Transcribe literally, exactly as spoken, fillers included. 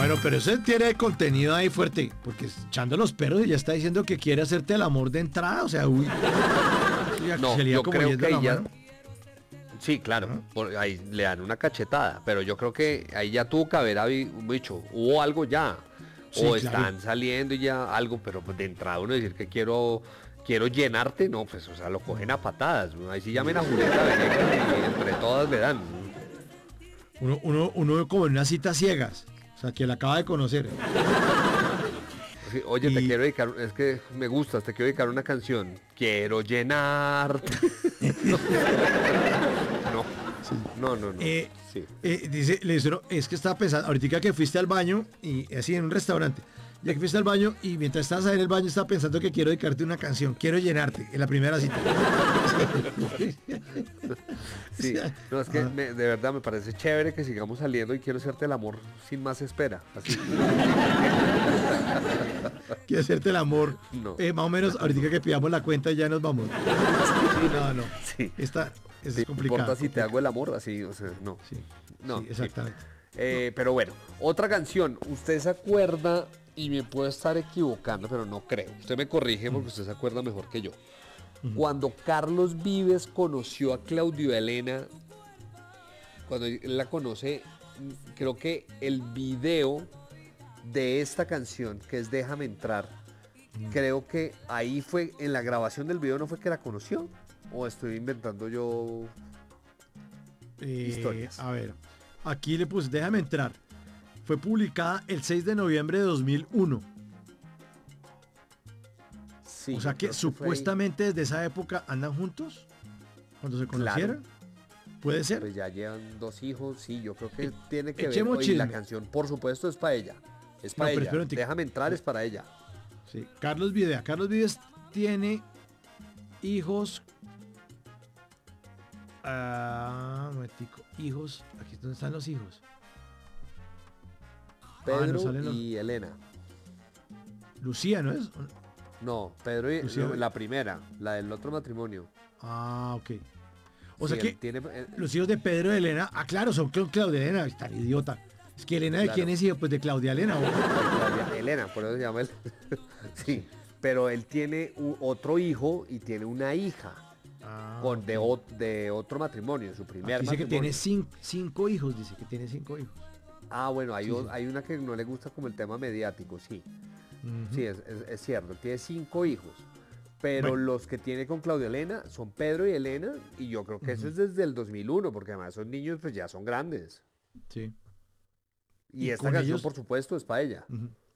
Claro, pero eso tiene contenido ahí fuerte, porque echando los perros y ya está diciendo que quiere hacerte el amor de entrada, o sea, uy. No, Sería yo como creo yendo que a la ahí ya... mano. Sí, claro, Ajá. por- ahí le dan una cachetada, pero yo creo que ahí ya tuvo que haber habi- dicho, hubo algo ya, Sí, o claro. están saliendo y ya algo, pero pues de entrada uno decir que quiero quiero llenarte, no, pues o sea, lo cogen a patadas, ¿no? Ahí sí llamen a Julieta Venegas y entre todas le dan. Uno, uno, uno como en unas citas ciegas, o sea, que la acaba de conocer. Sí, oye, te Y quiero dedicar, es que me gustas, te quiero dedicar una canción, quiero llenarte. No, no, no, no, eh, sí. eh, dice, le dice, "No, es que estaba pensando, ahorita que fuiste al baño, y así en un restaurante, ya que fuiste al baño, y mientras estabas ahí en el baño, estaba pensando que quiero dedicarte una canción, quiero llenarte, en la primera cita. O Sí, sea, no, es que ah, me- de verdad me parece chévere que sigamos saliendo y quiero hacerte el amor sin más espera. Así. quiero hacerte el amor, No. eh, más o menos, ahorita que pidamos la cuenta, ya nos vamos. Sí, no, no, Sí. esta, esta ¿Te es complicada. importa si te complicada. hago el amor? Así, o sea, no. Sí, No, sí, sí. exactamente. Eh, pero bueno, otra canción. Usted se acuerda, y me puedo estar equivocando, pero no creo. Usted me corrige porque usted se acuerda mejor que yo. Cuando Carlos Vives conoció a Claudio Elena, cuando él la conoce, mm, creo que el video de esta canción, que es Déjame entrar, creo que ahí fue, en la grabación del video no fue que la conoció, o estoy inventando yo Eh, historias. a ver, aquí le puse, déjame entrar. Fue publicada el seis de noviembre de dos mil uno. Sí, O sea yo que creo fue ahí. supuestamente desde esa época andan juntos. Cuando se Claro. conocieron. Puede ser. Pues ya llevan dos hijos, sí, yo creo que tiene que ver. echemos Oye, la chisme. canción, por supuesto, es para ella. Es No, para pero ella. espera un tico. Déjame entrar, es para ella. Sí. Carlos Videa. Carlos Vives tiene hijos. Ah, un momentico. Hijos. Aquí es donde están los hijos. Ah, no Pedro salen los- y Elena. Lucía, ¿no es? No, Pedro y Lucía. no, la primera, la del otro matrimonio. Ah, ok. O Sí, sea él que tiene, eh, los hijos de Pedro y Elena. Ah, claro, son Cla- Claudia Elena. Tan idiota. Es que Elena, ¿de Claro. quién es hijo? Pues de Claudia Elena. ¿O? Claudia- Elena, por eso se llama él. Sí, pero él tiene u- otro hijo y tiene una hija Ah, con, de, ok. o- de otro matrimonio, su primer Aquí dice que matrimonio. tiene cin- cinco hijos, dice que tiene cinco hijos. Ah, bueno, hay, Sí, o- sí. hay una que no le gusta como el tema mediático, sí. Ujú. Sí, es, es- es cierto, tiene cinco hijos. Pero Bueno. los que tiene con Claudia Elena son Pedro y Elena, y yo creo que eso es desde el dos mil uno, porque además esos niños pues ya son grandes. Sí. Y, Y esta con canción, ellos- por supuesto, es para ella. Ujú.